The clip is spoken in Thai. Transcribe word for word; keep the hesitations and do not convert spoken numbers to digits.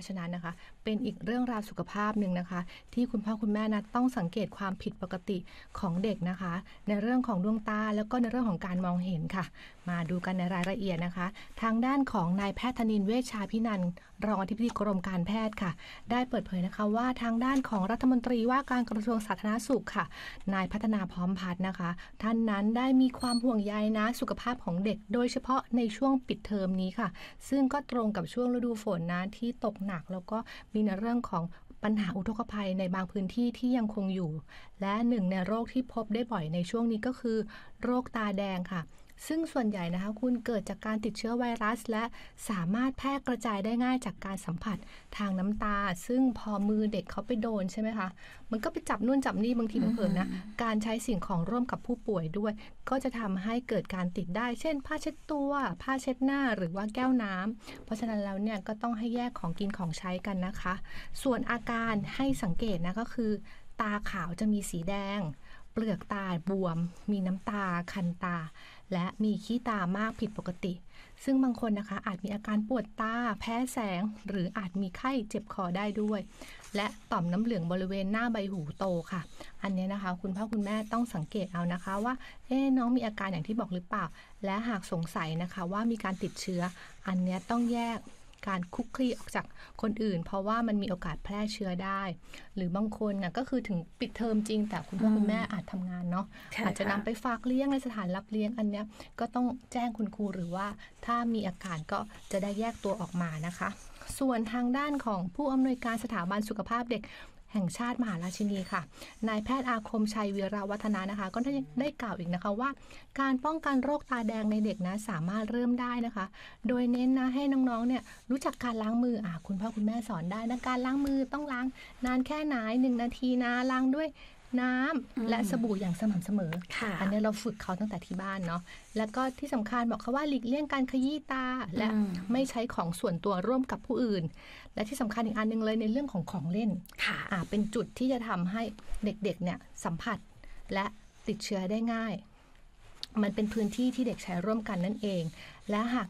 ะฉะนั้นนะคะเป็นอีกเรื่องราวสุขภาพหนึ่งนะคะที่คุณพ่อคุณแม่นะต้องสังเกตความผิดปกติของเด็กนะคะในเรื่องของดวงตาแล้วก็ในเรื่องของการมองเห็นค่ะมาดูกันในรายละเอียดนะคะทางด้านของนายแพทย์ธนินทร์เวชชาพินันท์รองอธิบดีกรมการแพทย์ค่ะได้เปิดเผยนะคะว่าทางด้านของรัฐมนตรีว่าการกระทรวงสาธารณสุขค่ะนายพัฒนาพร้อมพัฒน์นะคะท่านนั้นได้มีความห่วงใยนะสุขภาพของเด็กโดยเฉพาะในช่วงปิดเทอมนี้ค่ะซึ่งก็ตรงกับช่วงฤดูฝนนะที่ตกหนักแล้วก็มีในเรื่องของปัญหาอุทกภัยในบางพื้นที่ที่ยังคงอยู่และหนึ่งในโรคที่พบได้บ่อยในช่วงนี้ก็คือโรคตาแดงค่ะซึ่งส่วนใหญ่นะคะคุณเกิดจากการติดเชื้อไวรัสและสามารถแพร่กระจายได้ง่ายจากการสัมผัสทางน้ำตาซึ่งพอมือเด็กเขาไปโดนใช่ไหมคะมันก็ไปจับนู่นจับนี่บางทีมันเผลอนะการใช้สิ่งของร่วมกับผู้ป่วยด้วยก็จะทำให้เกิดการติดได้เช่นผ้าเช็ดตัวผ้าเช็ดหน้าหรือว่าแก้วน้ำเพราะฉะนั้นแล้วเนี่ยก็ต้องให้แยกของกินของใช้กันนะคะส่วนอาการให้สังเกตนะก็คือตาขาวจะมีสีแดงเปลือกตาบวมมีน้ำตาคันตาและมีขี้ตามากผิดปกติซึ่งบางคนนะคะอาจมีอาการปวดตาแพ้แสงหรืออาจมีไข้เจ็บคอได้ด้วยและต่อมน้ำเหลืองบริเวณหน้าใบหูโตค่ะอันนี้นะคะคุณพ่อคุณแม่ต้องสังเกตเอานะคะว่าเอ๊ะน้องมีอาการอย่างที่บอกหรือเปล่าและหากสงสัยนะคะว่ามีการติดเชื้ออันนี้ต้องแยกการคุกคลีออกจากคนอื่นเพราะว่ามันมีโอกาสแพร่เชื้อได้หรือบางคนน่ะก็คือถึงปิดเทอมจริงแต่คุณพ่อคุณแม่อาจทำงานเนาะอาจจะนำไปฝากเลี้ยงในสถานรับเลี้ยงอันเนี้ยก็ต้องแจ้งคุณครูหรือว่าถ้ามีอาการก็จะได้แยกตัวออกมานะคะส่วนทางด้านของผู้อำนวยการสถาบันสุขภาพเด็กแห่งชาติมหาราชินีค่ะนายแพทย์อาคมชัยวีระวัฒนะนะคะก็ได้ได้กล่าวอีกนะคะว่าการป้องกันโรคตาแดงในเด็กนะสามารถเริ่มได้นะคะโดยเน้นนะให้น้องๆเนี่ยรู้จักการล้างมืออ่ะคุณพ่อคุณแม่สอนได้นะการล้างมือต้องล้างนานแค่ไหนหนึ่งนาทีนะล้างด้วยน้ำและสบู่อย่างสม่ำเสมออันนี้เราฝึกเขาตั้งแต่ที่บ้านเนาะแล้วก็ที่สำคัญบอกเขาว่าหลีกเลี่ยงการขยี้ตาและไม่ใช้ของส่วนตัวร่วมกับผู้อื่นและที่สำคัญอีกอันนึงเลยในเรื่องของของเล่นอ่าเป็นจุดที่จะทำให้เด็กๆเนี่ยสัมผัสและติดเชื้อได้ง่ายมันเป็นพื้นที่ที่เด็กใช้ร่วมกันนั่นเองและหาก